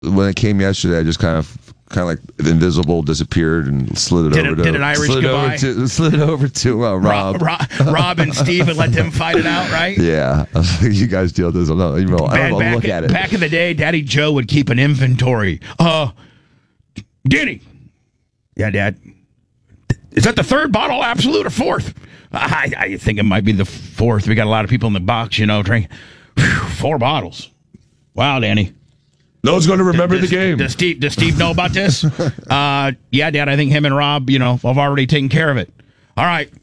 when it came yesterday, I just kind of like invisible disappeared and slid it over to. Did an Irish goodbye? Slid it over to Rob. Rob and Steve and let them fight it out, right? Yeah, you guys deal with this. I don't look at it. Back in the day, Daddy Joe would keep an inventory. Denny. Yeah, Dad. Is that the third bottle Absolute or fourth? I think it might be the fourth. We got a lot of people in the box, drink. 4 bottles. Wow, Danny. No one's going to remember the game. Does Steve know about this? Yeah, Dad, I think him and Rob, have already taken care of it. All right.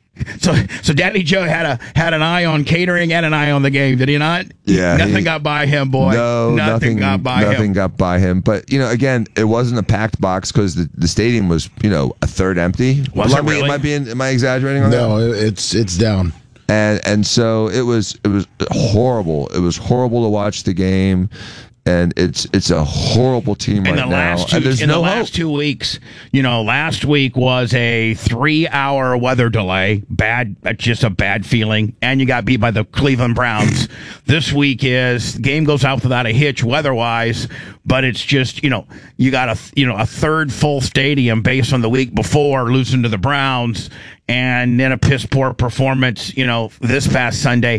So Daddy Joe had an eye on catering and an eye on the game, did he not? Yeah. Nothing got by him, boy. No, nothing got by him. But, again, it wasn't a packed box because the stadium was, a third empty. Was it really? Am I exaggerating on that? No, it's down. And so it was horrible. It was horrible to watch the game. And it's a horrible team right now. And there's no hope. Last 2 weeks, last week was a 3-hour weather delay. Just a bad feeling. And you got beat by the Cleveland Browns. This week the game goes out without a hitch weather-wise, but it's just, you got a third full stadium based on the week before losing to the Browns, and then a piss-poor performance, this past Sunday.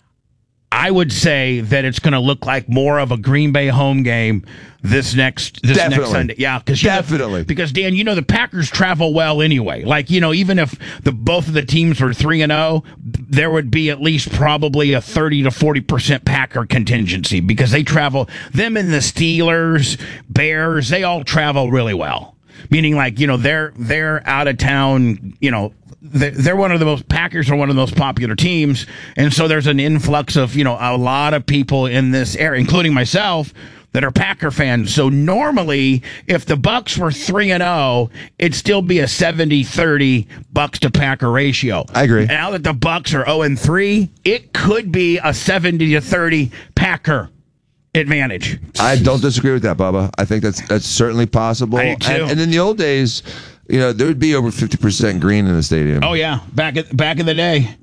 I would say that it's going to look like more of a Green Bay home game this next Sunday. Yeah, definitely. Because Dan, the Packers travel well anyway. Like, even if both of the teams were 3-0, there would be at least probably a 30 to 40% Packer contingency because they travel. Them and the Steelers, Bears, they all travel really well. Meaning, like, they're out of town, they're one of the most, Packers are one of the most popular teams. And so there's an influx of, a lot of people in this area, including myself, that are Packer fans. So normally, if the Bucs were 3-0, it'd still be a 70-30 Bucs to Packer ratio. I agree. Now that the Bucs are 0-3, it could be a 70-30 Packer advantage. I don't disagree with that, Bubba. I think that's certainly possible. I do too. And in the old days, there would be over 50% green in the stadium. Oh yeah, back in the day.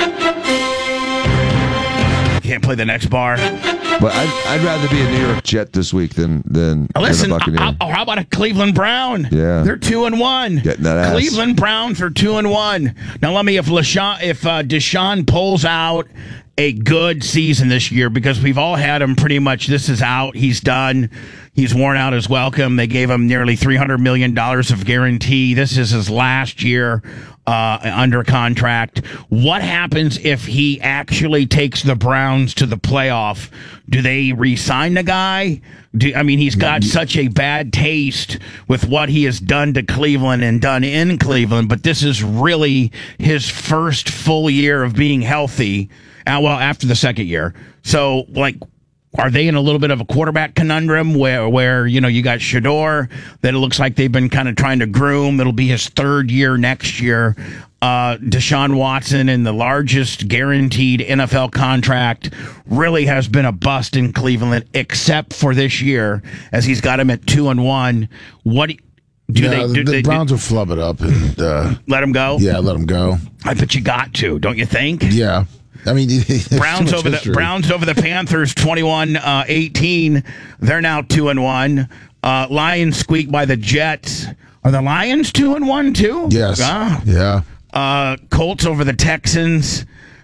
Can't play the next bar. But I'd rather be a New York Jet this week than listen. a Buccaneer. How about a Cleveland Brown? Yeah, they're 2-1. Getting that ass. Cleveland Browns are 2-1. Now let me if Deshaun pulls out a good season this year, because we've all had him pretty much. This is out. He's done. He's worn out his welcome. They gave him nearly $300 million of guarantee. This is his last year under contract. What happens if he actually takes the Browns to the playoff? Do they re-sign the guy? He's got such a bad taste with what he has done to Cleveland and done in Cleveland, but this is really his first full year of being healthy. After the second year. So, are they in a little bit of a quarterback conundrum where you got Shador that it looks like they've been kind of trying to groom? It'll be his third year next year. Deshaun Watson, in the largest guaranteed NFL contract, really has been a bust in Cleveland, except for this year, as he's got him at 2-1. What the Browns will flub it up and let him go? Yeah, let him go. I bet you got to, don't you think? Yeah. Browns over the Panthers 21-18. They're now 2-1. Lions squeak by the Jets. Are the Lions 2-1 too? Yes. Yeah. Colts over the Texans.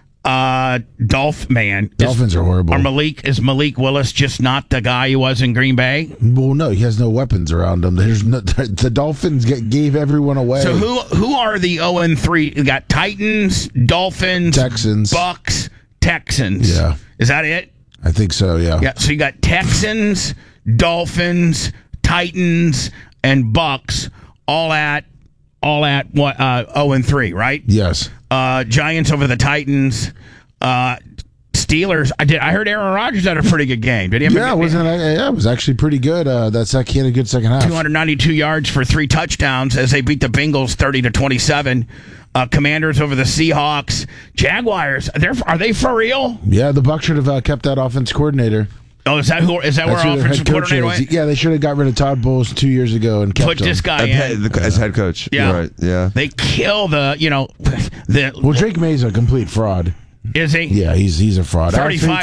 Dolphins are horrible. Is Malik Willis just not the guy he was in Green Bay? Well, no, he has no weapons around him. The Dolphins gave everyone away. So who are the 0-3? You got Titans, Dolphins, Texans, Bucks, Texans. Yeah, is that it? I think so. Yeah. Yeah. So you got Texans, Dolphins, Titans, and Bucks all at what 0-3, right? Yes. Giants over the Titans. Steelers. I heard Aaron Rodgers had a pretty good game. Did he? It was actually pretty good. He had a good second half. 292 yards for 3 touchdowns as they beat the Bengals 30-27. Commanders over the Seahawks. Jaguars. Are they for real? Yeah, the Bucs should have kept that offense coordinator. Oh, is that where our offensive coordinator went? Yeah, they should have got rid of Todd Bowles 2 years ago and kept him. This guy in as head coach. Yeah, right. Yeah, they kill the. Well, Drake May's a complete fraud. Is he? Yeah, he's a fraud.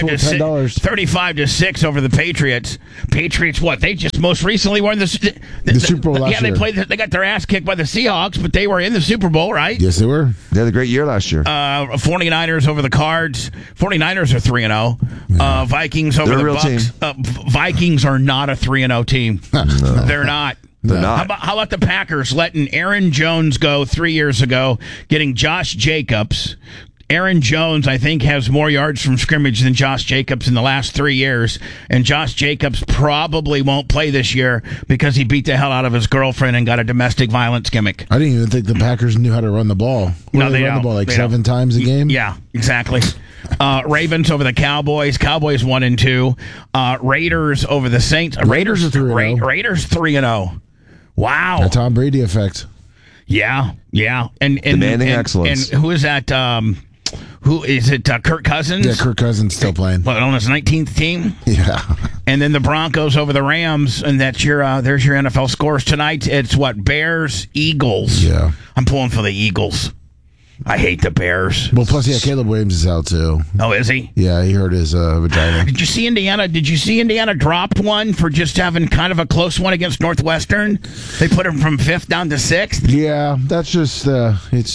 35-6 over the Patriots. Patriots, what? They just most recently won the Super Bowl last year. They got their ass kicked by the Seahawks, but they were in the Super Bowl, right? Yes, they were. They had a great year last year. 49ers over the Cards. 49ers are 3-0. Vikings over the Bucks. Vikings are not a 3-0 team. No. They're not. They're not. How about the Packers letting Aaron Jones go 3 years ago, getting Josh Jacobs? Aaron Jones, I think, has more yards from scrimmage than Josh Jacobs in the last 3 years, and Josh Jacobs probably won't play this year because he beat the hell out of his girlfriend and got a domestic violence gimmick. I didn't even think the Packers knew how to run the ball. No, they run don't. the ball like They 7 times a game. Yeah, exactly. Ravens over the Cowboys. Cowboys 1-2. Raiders over the Saints. Raiders are 3-0. Raiders 3-0. Wow. The Tom Brady effect. Yeah. And Demanding excellence. And who is that? Who is it? Kirk Cousins? Yeah, Kirk Cousins still playing. What, on his 19th team? Yeah. And then the Broncos over the Rams, and that's there's your NFL scores tonight. It's what? Bears, Eagles. Yeah. I'm pulling for the Eagles. I hate the Bears. Well, plus, yeah, Caleb Williams is out, too. Oh, is he? Yeah, he hurt his vagina. Did you see Indiana dropped one for just having kind of a close one against Northwestern? They put him from 5th down to 6th. Yeah, that's just the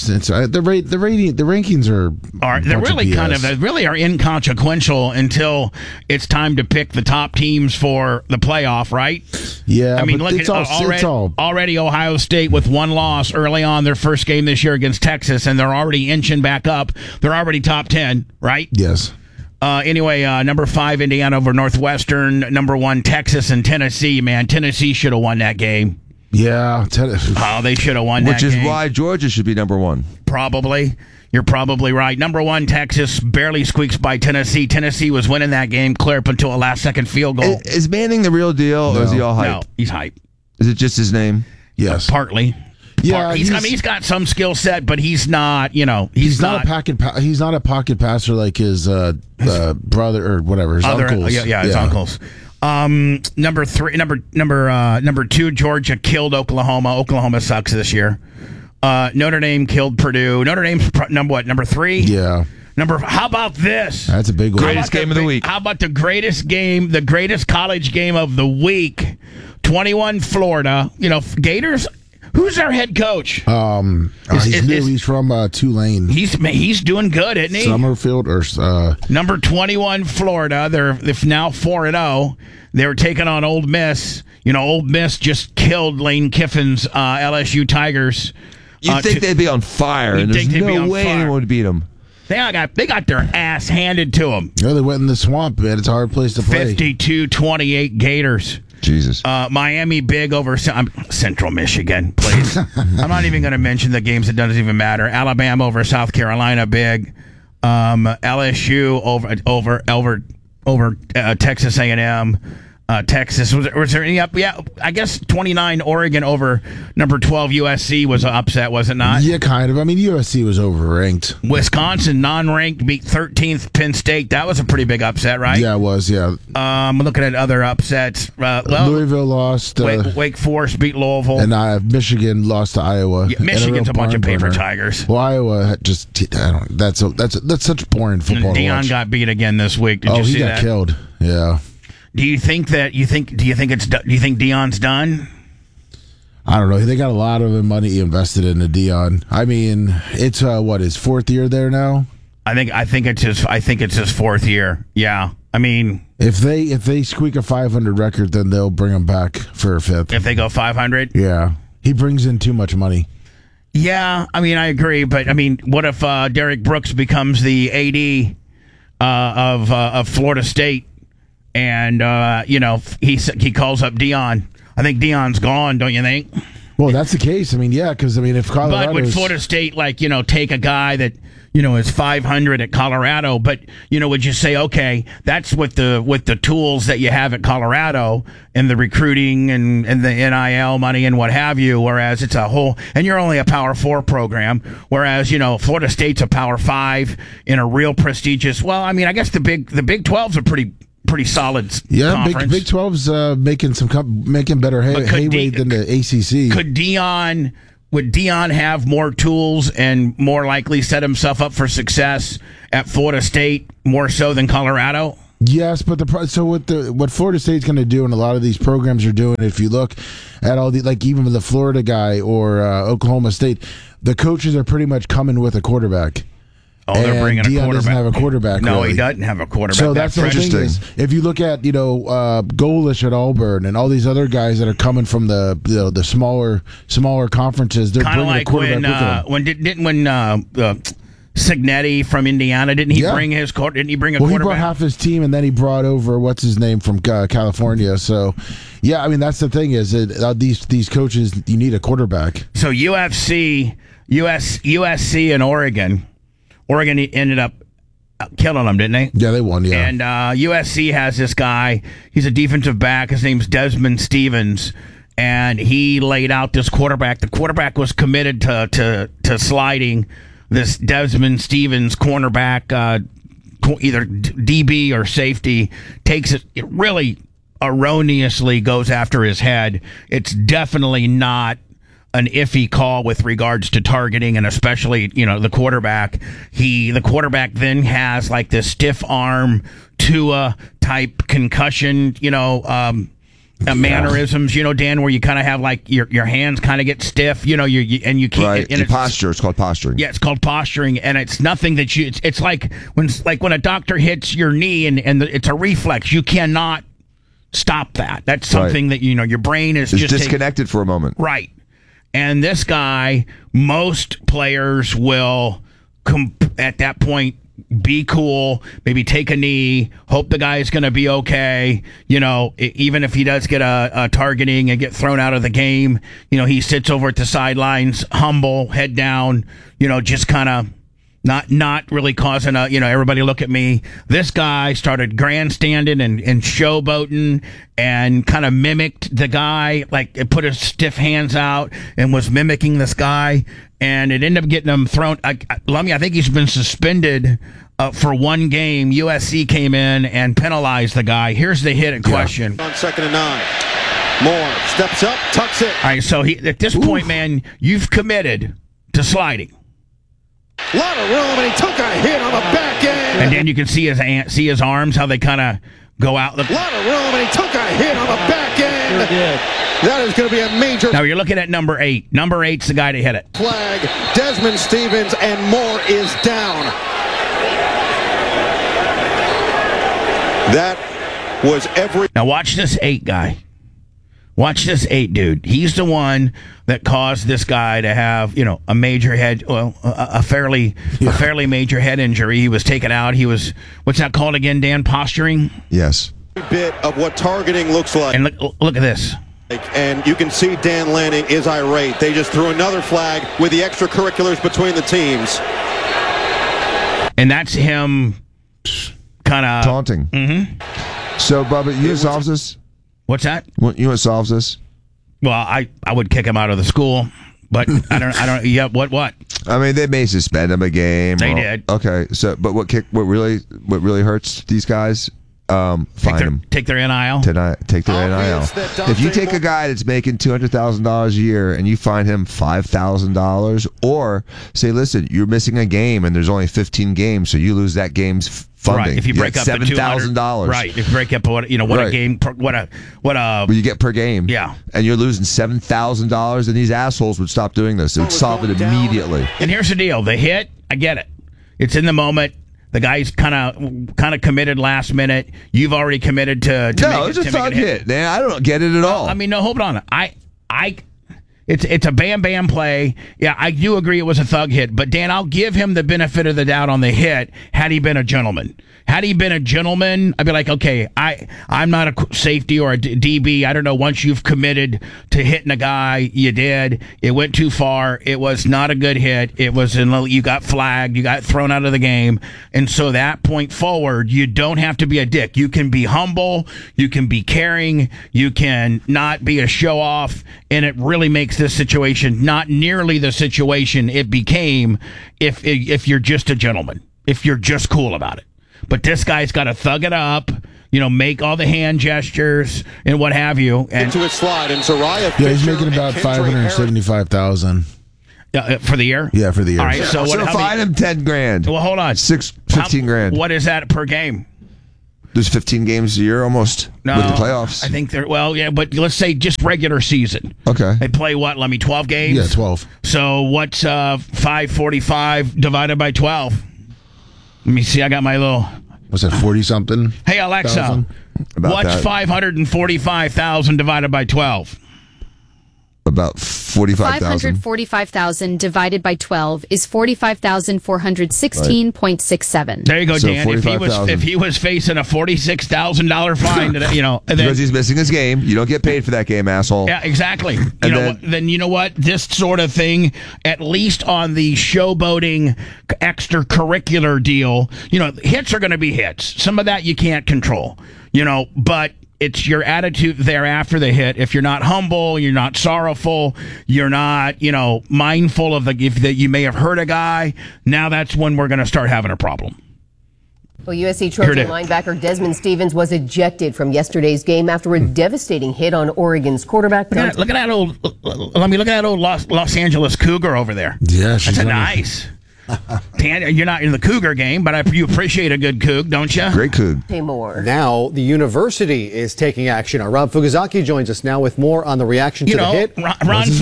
rankings are they really are inconsequential until it's time to pick the top teams for the playoff, right? Yeah, I mean, but look at already Ohio State with one loss early on their first game this year against Texas, and they're already inching back up. They're already top 10, right? Yes. Anyway, number 5, Indiana over Northwestern. Number 1, Texas and Tennessee. Man, Tennessee should have won that game. Yeah. They should have won that game. Which is why Georgia should be number 1. Probably. You're probably right. Number 1, Texas barely squeaks by Tennessee. Tennessee was winning that game clear up until a last-second field goal. Is Manning the real deal, or is he all hype? No, he's hype. Is it just his name? Yes. Partly. Yeah, he's got some skill set, but he's not. He's not a pocket passer like his brother or whatever. His uncles. His uncles. Number 2, Georgia killed Oklahoma. Oklahoma sucks this year. Notre Dame killed Purdue. Notre Dame's number 3. Yeah. How about this? That's a big one. Greatest game of the week. How about the greatest college game of the week? 21 Florida. Gators. Who's their head coach? He's from Tulane. He's doing good, isn't he? Summerfield or number 21 Florida. They're now 4-0. They were taking on Ole Miss. Ole Miss just killed Lane Kiffin's LSU Tigers. You'd think they'd be on fire, and there's no way anyone would beat them. They got their ass handed to them. Yeah, they went in the swamp, man. It's a hard place to play. 52-28 Gators. Jesus. Miami big over Central Michigan, please. I'm not even going to mention the games. It doesn't even matter. Alabama over South Carolina big. LSU over Texas A&M. Texas. Was there any up? Yeah, I guess 29 Oregon over number 12 USC was an upset, was it not? Yeah, kind of. I mean, USC was overranked. Wisconsin, non-ranked, beat 13th Penn State. That was a pretty big upset, right? Yeah, it was, yeah. I'm looking at other upsets. Louisville lost. Wake Forest beat Louisville. And Michigan lost to Iowa. Yeah, Michigan's a bunch of paper tigers. Well, Iowa just, that's such boring football to watch. Deion got beat again this week. Did you see that? He got killed. Yeah. Do you think Deion's done? I don't know. They got a lot of money invested into Deion. I mean, it's his 4th year there now. I think it's his 4th year. Yeah. I mean, if they squeak a 500 record, then they'll bring him back for a 5th. If they go 500? Yeah. He brings in too much money. Yeah, I mean, I agree, but I mean, what if Derek Brooks becomes the AD of Florida State? And, he calls up Deion. I think Deion's gone, don't you think? Well, that's the case. I mean, yeah, because, if Colorado... But would Florida State, take a guy that, is 500 at Colorado, but, would you say, okay, that's with the tools that you have at Colorado and the recruiting and the NIL money and what have you, whereas it's a whole... And you're only a Power 4 program, whereas, Florida State's a Power 5 in a real prestigious... Well, I mean, I guess the Big 12's a pretty solid conference. Big 12's making better headway than the ACC. Could Deion would Deion have more tools and more likely set himself up for success at Florida State more so than Colorado? Yes, but what Florida State's going to do, and a lot of these programs are doing, if you look at all the, like even the Florida guy or Oklahoma State, the coaches are pretty much coming with a quarterback. Oh, they're bringing a quarterback. Doesn't have a quarterback. No, really. He doesn't have a quarterback. So that's the thing is, if you look at Golish at Auburn and all these other guys that are coming from the smaller conferences, they're kind of bringing like a quarterback with them. when Signetti from Indiana didn't he bring a quarterback? He brought half his team and then he brought over what's his name from California. So, yeah, I mean that's the thing is these coaches, you need a quarterback. So USC and Oregon ended up killing them, didn't they? Yeah, they won. Yeah, and USC has this guy. He's a defensive back. His name's Desmond Stevens, and he laid out this quarterback. The quarterback was committed to sliding. This Desmond Stevens cornerback, either DB or safety, takes it really erroneously goes after his head. It's definitely not an iffy call with regards to targeting, and especially the quarterback. The quarterback then has like this stiff arm Tua type concussion, mannerisms, Dan, where you kind of have like your hands kind of get stiff, you can't. Right. And posture. It's called posturing. Yeah, it's called posturing, and it's nothing that you. It's like when a doctor hits your knee and it's a reflex. You cannot stop that. That's something that your brain is just disconnected for a moment. Right. And this guy, most players will at that point be cool, maybe take a knee, hope the guy is going to be okay. Even if he does get a targeting and get thrown out of the game, he sits over at the sidelines, humble, head down, just kind of not really causing everybody look at me. This guy started grandstanding and showboating and kind of mimicked the guy, like it put his stiff hands out and was mimicking this guy, and it ended up getting him thrown. Lummy, I think he's been suspended for one game. USC came in and penalized the guy. Here's the hit in question. On 2nd and 9. Moore steps up, tucks it. All right, so at this point, man, you've committed to sliding. A lot of room, and he took a hit on the back end. And then you can see his arms, how they kind of go out. A lot of room, and he took a hit on the back end. Sure did. That is going to be a major. Now you're looking at number 8. Number 8's the guy to hit it. Flag. Desmond Stevens, and Moore is down. That was every. Now watch this 8 guy. Watch this 8 dude. He's the one that caused this guy to have, a major head, a fairly major head injury. He was taken out. He was, what's that called again, Dan? Posturing? Yes. Bit of what targeting looks like. And look at this. And you can see Dan Lanning is irate. They just threw another flag with the extracurriculars between the teams. And that's him kind of taunting. Mm-hmm. So, Bubba, you solves this? What's that? You want solves this? Well, I would kick him out of the school, but I don't. Yeah, what? I mean, they may suspend him a game. They did. Okay, so but what really hurts these guys? Fine them. Take their NIL. Take their NIL. If you take a guy that's making $200,000 a year and you fine him $5,000, or say, listen, you're missing a game and there's only 15 games, so you lose that game's funding. Right. If you break up $7,000. Right. If you break up what a game, what you get per game. Yeah. And you're losing $7,000, and these assholes would stop doing this. It would solve it immediately. And here's the deal: the hit, I get it. It's in the moment. The guy's kind of committed last minute. You've already committed to no, it's a thug hit, man. I don't get it at all. I mean, no, hold on. It's a bam bam play. Yeah, I do agree it was a thug hit, but Dan, I'll give him the benefit of the doubt on the hit. Had he been a gentleman, I'd be like, okay, I'm not a safety or a DB. I don't know. Once you've committed to hitting a guy, you did. It went too far. It was not a good hit. You got flagged. You got thrown out of the game. And so that point forward, you don't have to be a dick. You can be humble. You can be caring. You can not be a show off. And it really makes this situation not nearly the situation it became if you're just a gentleman, if you're just cool about it. But this guy's got to thug it up, make all the hand gestures and what have you. And into his slide, and Zariah. Yeah, he's making about $575,000. For the year? Yeah, for the year. All right, so fine him 10 grand. Well, hold on. 15 grand. What is that per game? There's 15 games a year almost with the playoffs. I think but let's say just regular season. Okay. They play what, 12 games? Yeah, 12. So what's 545 divided by 12? Let me see. I got my little... What's that, 40-something? Hey, Alexa, what's 545,000 divided by 12? About 45,000. 545,000 divided by 12 is 45,416.67. There you go, So Dan. If he was facing a $46,000 fine, because he's missing his game, you don't get paid for that game, asshole. Yeah, exactly. Then you know what? This sort of thing, at least on the showboating extracurricular deal, hits are going to be hits. Some of that you can't control, but it's your attitude there after the hit. If you're not humble, you're not sorrowful, you're not, mindful of that you may have hurt a guy, now that's when we're going to start having a problem. Well, USC Trojan linebacker Desmond Stevens was ejected from yesterday's game after a devastating hit on Oregon's quarterback. Look at that old Los Angeles Cougar over there. Yeah, she's that's nice. Dan, you're not in the Cougar game, but you appreciate a good Coug, don't you? Great Coug. More. Now, the university is taking action. Our Rob Fugazaki joins us now with more on the reaction to the hit. Ron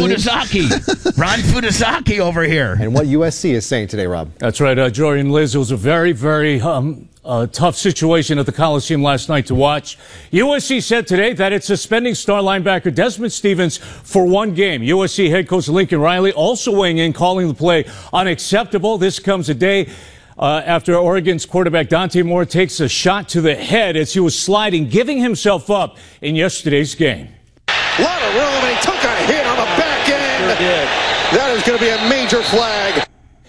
Fugazaki over here. And what USC is saying today, Rob. That's right, Jory and Liz. It was a very, very tough situation at the Coliseum last night to watch. USC said today that it's suspending star linebacker Desmond Stevens for one game. USC head coach Lincoln Riley also weighing in, calling the play unacceptable. This comes a day after Oregon's quarterback Dante Moore takes a shot to the head as he was sliding, giving himself up in yesterday's game. A lot of room, and he took a hit on the back end. That is going to be a major flag.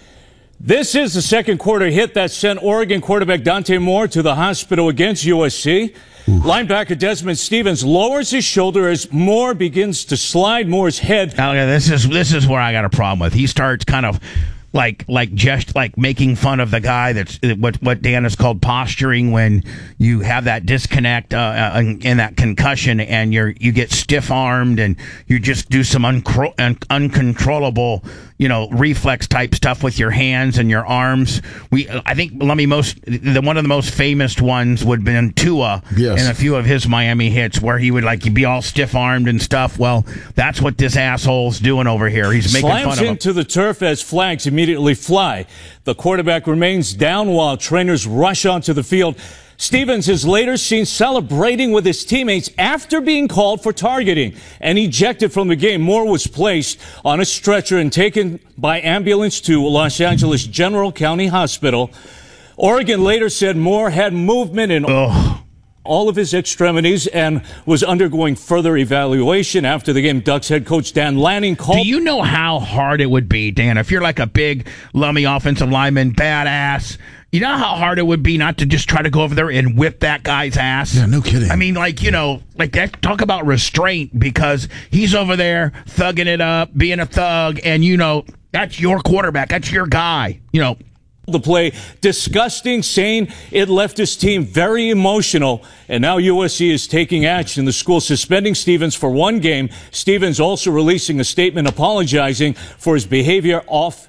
This is the second quarter hit that sent Oregon quarterback Dante Moore to the hospital against USC. Linebacker Desmond Stevens lowers his shoulder as Moore begins to slide Moore's head. Now, this is where I got a problem with. He starts kind of like making fun of the guy. That's what Dan has called posturing, when you have that disconnect and that concussion, and you get stiff armed and you just do some uncontrollable reflex type stuff with your hands and your arms. I think one of the most famous ones would have been Tua. Yes. And a few of his Miami hits where he would be all stiff armed and stuff. Well, that's what this asshole's doing over here. He's making fun of him. Slams into the turf as flags immediately fly. The quarterback remains down while trainers rush onto the field. Stevens is later seen celebrating with his teammates after being called for targeting and ejected from the game. Moore was placed on a stretcher and taken by ambulance to Los Angeles General County Hospital. Oregon later said Moore had movement in all of his extremities and was undergoing further evaluation. After the game, Ducks head coach Dan Lanning called. Do you know how hard it would be, Dan, if you're like a big, lummy offensive lineman, badass? You know how hard it would be not to just try to go over there and whip that guy's ass? Yeah, no kidding. I mean, that, talk about restraint, because he's over there thugging it up, being a thug, and that's your quarterback, that's your guy, The play disgusting, saying it left his team very emotional, and now USC is taking action. The school suspending Stevens for one game. Stevens also releasing a statement apologizing for his behavior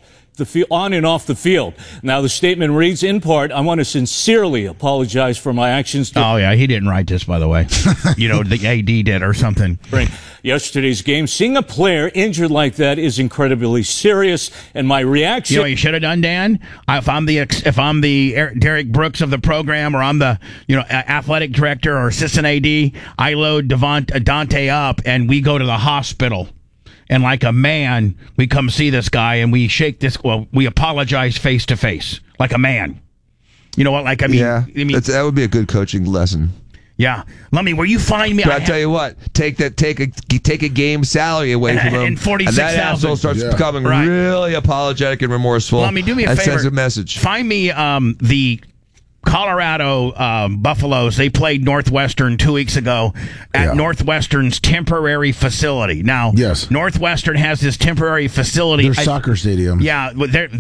on and off the field. Now the statement reads, in part, I want to sincerely apologize for my actions. Oh yeah, he didn't write this, by the way. The AD did or something. During yesterday's game, seeing a player injured like that is incredibly serious, and my reaction. You know what you should have done, Dan? If I'm the Derek Brooks of the program, or I'm the athletic director or assistant AD, I load Dante up and we go to the hospital. And like a man, we come see this guy and we shake this. Well, we apologize face to face, like a man. You know what? That would be a good coaching lesson. Yeah, Lummy, where you find me? But I'll tell you what, take a game salary away from him, and 46,000. And that asshole starts becoming really apologetic and remorseful. Lummy, do me a favor. And sends a message. Find me the Colorado Buffaloes. They played Northwestern 2 weeks ago at Northwestern's temporary facility. Now, Northwestern has this temporary facility. Their soccer stadium. Yeah,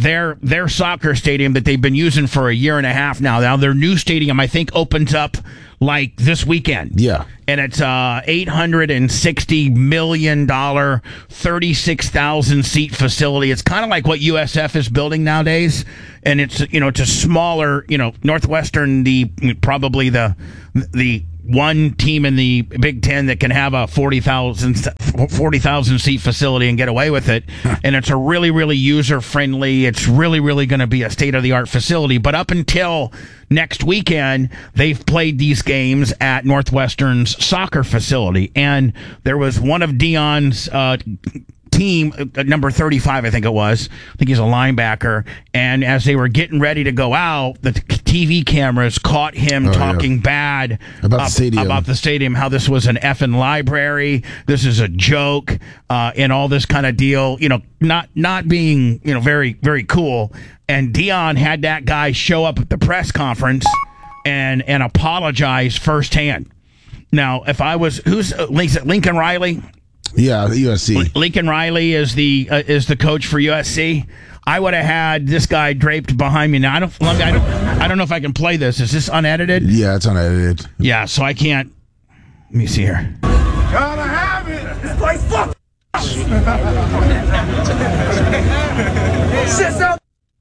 their soccer stadium that they've been using for a year and a half now. Now, their new stadium, I think, opens up like this weekend. Yeah. And it's $860 million, 36,000 seat facility. It's kind of like what USF is building nowadays. And it's, it's a smaller, Northwestern, probably the one team in the Big Ten that can have a 40,000 seat facility and get away with it. And it's a really, really user friendly. It's really, really going to be a state of the art facility. But up until next weekend, they've played these games at Northwestern's soccer facility. And there was one of Deion's team, number 35, I think it was. I think he's a linebacker. And as they were getting ready to go out, the TV cameras caught him talking bad about the stadium, how this was an effing library, this is a joke, and all this kind of deal. Not being very, very cool. And Deion had that guy show up at the press conference and apologize firsthand. Now, if I was, who's Lincoln Riley? Yeah, USC. Lincoln Riley is the coach for USC. I would have had this guy draped behind me. Now I don't know if I can play this. Is this unedited? Yeah, it's unedited. Yeah, so I can't. Let me see here. Gotta have it. It's like fuck. Shit's out.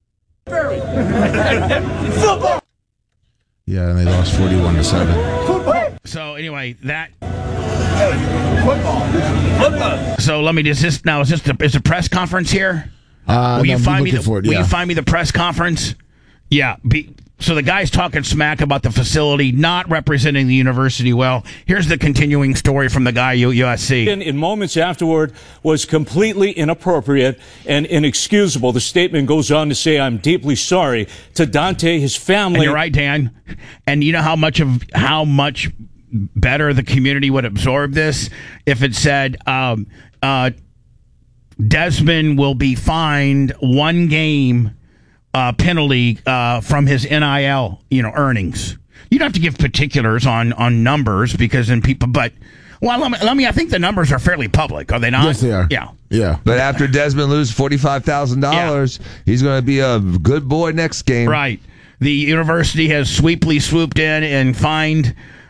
Football. Yeah, and they lost 41-7. So anyway, that. Football. So let me just now. Is a press conference here? Will you find me the press conference? Yeah. So the guy's talking smack about the facility, not representing the university well. Here's the continuing story from the guy at USC. In moments afterward was completely inappropriate and inexcusable. The statement goes on to say, "I'm deeply sorry to Dante, his family." And you're right, Dan. And you know how much better the community would absorb this if it said Desmond will be fined 1 game penalty from his NIL earnings. You don't have to give particulars on numbers because then people. But let me. I think the numbers are fairly public, are they not? Yes, they are. Yeah. But after Desmond loses $45,000, he's going to be a good boy next game. Right. The university has sweeply swooped in and fined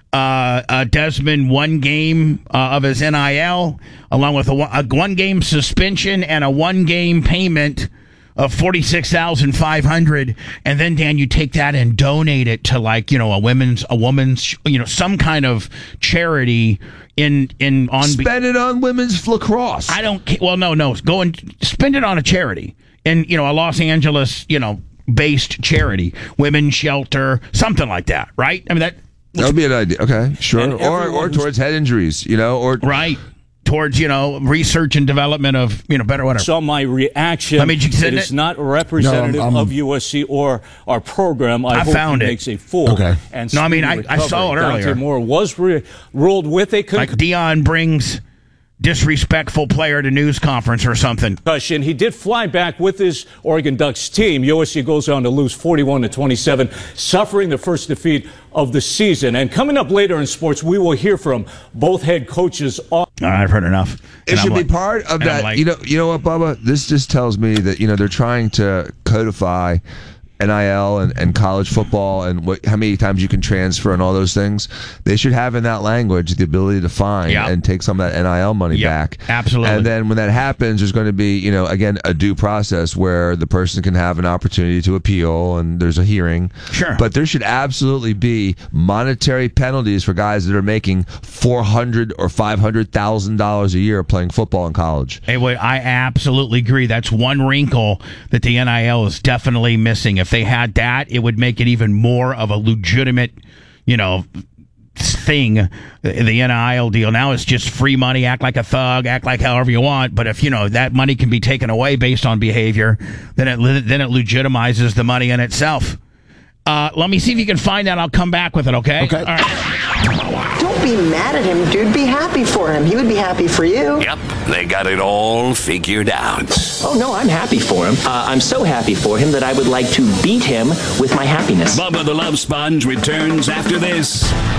Desmond 1 game of his NIL, along with a 1 game suspension and a 1 game payment of $46,500. And then, Dan, you take that and donate it to a woman's some kind of charity spend it on women's lacrosse. I don't. Well, no. Go and spend it on a charity and a Los Angeles based charity, women's shelter, something like that. Right? I mean that. That would be an idea. Okay, sure. Or towards head injuries, or right towards research and development of better whatever. So my reaction is not representative of USC or our program. I hope found it makes a full. Okay. And no, I mean I saw it earlier. Dante Moore was ruled with a Deion brings disrespectful player to news conference or something. Concussion. He did fly back with his Oregon Ducks team. USC goes on to lose 41-27, suffering the first defeat of the season. And coming up later in sports, we will hear from both head coaches. I've heard enough. It should be part of that. You know what, Bubba? This just tells me that they're trying to codify NIL and college football and how many times you can transfer and all those things. They should have in that language the ability to fine and take some of that NIL money back. Absolutely. And then when that happens, there's going to be, again, a due process where the person can have an opportunity to appeal and there's a hearing. Sure. But there should absolutely be monetary penalties for guys that are making $400,000 or $500,000 a year playing football in college. Hey, I absolutely agree. That's one wrinkle that the NIL is definitely missing. If they had that, it would make it even more of a legitimate, thing. The NIL deal now is just free money. Act like a thug. Act like however you want. But if that money can be taken away based on behavior, then it legitimizes the money in itself. Let me see if you can find that. I'll come back with it. Okay. Okay. All right. Don't be mad at him, dude. Be happy for him. He would be happy for you. Yep, they got it all figured out. Oh, no, I'm happy for him. I'm so happy for him that I would like to beat him with my happiness. Bubba the Love Sponge returns after this.